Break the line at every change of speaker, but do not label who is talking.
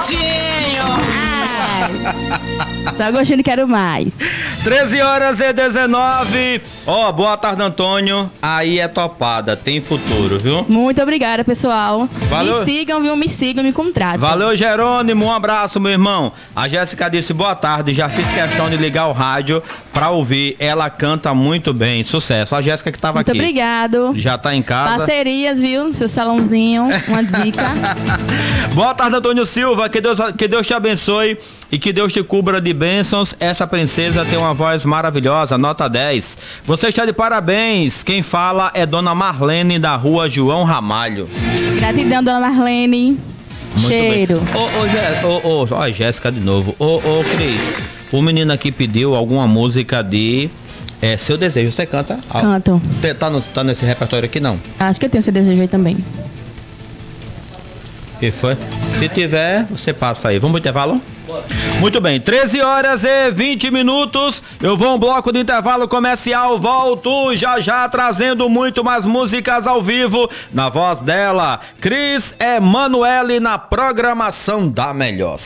Só gostinho, quero mais.
13h19. Boa tarde, Antônio. Aí é topada, tem futuro, viu?
Muito obrigada, pessoal.
Valeu.
Me sigam, viu? Me sigam, me contratem.
Valeu, Jerônimo. Um abraço, meu irmão. A Jéssica disse boa tarde. Já fiz questão de ligar o rádio pra ouvir. Ela canta muito bem. Sucesso. A Jéssica que tava
Muito
aqui.
obrigado.
Já tá em casa.
Parcerias, viu? No seu salãozinho. Uma dica.
Boa tarde, Antônio Silva. Que Deus te abençoe e que Deus te cubra de bênçãos. Essa princesa tem uma voz maravilhosa, nota 10. Você está de parabéns. Quem fala é Dona Marlene, da rua João Ramalho.
Gratidão, Dona Marlene.
Muito
Cheiro.
Bem. Jéssica de novo. Cris, o menino aqui pediu alguma música de Seu Desejo. Você canta?
Canto.
Tá nesse repertório aqui, não?
Acho que eu tenho seu desejo aí também.
Que foi? Se tiver, você passa aí. Vamos pro intervalo? Muito bem, 13h20. Eu vou um bloco de intervalo comercial. Volto já trazendo muito mais músicas ao vivo. Na voz dela, Cris Emanuele, na programação da melhor.